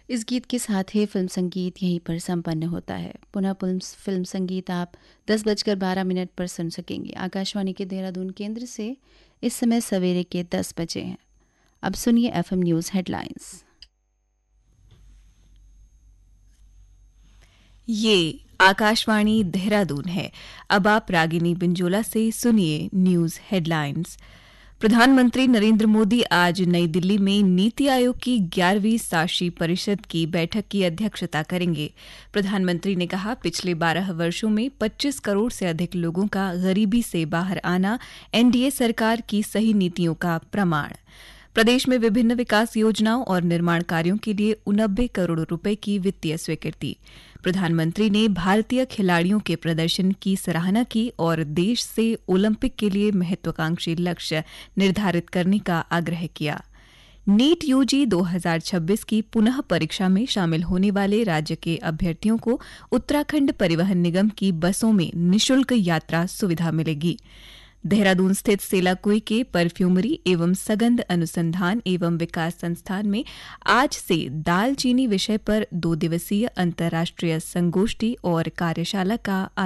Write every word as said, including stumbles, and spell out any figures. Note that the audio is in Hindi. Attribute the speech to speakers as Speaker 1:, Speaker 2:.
Speaker 1: इस गीत के साथ ही फिल्म संगीत यहीं पर संपन्न होता है। पुनः फिल्म फिल्म संगीत आप दस बजकर बारह मिनट पर सुन सकेंगे। आकाशवाणी के देहरादून केंद्र से इस समय सवेरे के दस बजे हैं। अब सुनिए एफएम न्यूज़ हेडलाइंस।
Speaker 2: ये आकाशवाणी देहरादून है। अब आप रागिनी बिंजोला से सुनिए न्यूज़ हेडलाइंस। प्रधानमंत्री नरेंद्र मोदी आज नई दिल्ली में नीति आयोग की ग्यारहवीं शासी परिषद की बैठक की अध्यक्षता करेंगे। प्रधानमंत्री ने कहा, पिछले बारह वर्षों में पच्चीस करोड़ से अधिक लोगों का गरीबी से बाहर आना एनडीए सरकार की सही नीतियों का प्रमाण। प्रदेश में विभिन्न विकास योजनाओं और निर्माण कार्यों के लिए उनब्बे करोड़ रुपए की वित्तीय स्वीकृति। प्रधानमंत्री ने भारतीय खिलाड़ियों के प्रदर्शन की सराहना की और देश से ओलंपिक के लिए महत्वाकांक्षी लक्ष्य निर्धारित करने का आग्रह किया। नीट यूजी दो हज़ार छब्बीस की पुनः परीक्षा में शामिल होने वाले राज्य के अभ्यर्थियों को उत्तराखंड परिवहन निगम की बसों में निःशुल्क यात्रा सुविधा मिलेगी। देहरादून स्थित सेलाकुई के परफ्यूमरी एवं सगंध अनुसंधान एवं विकास संस्थान में आज से दालचीनी विषय पर दो दिवसीय अंतर्राष्ट्रीय संगोष्ठी और कार्यशाला का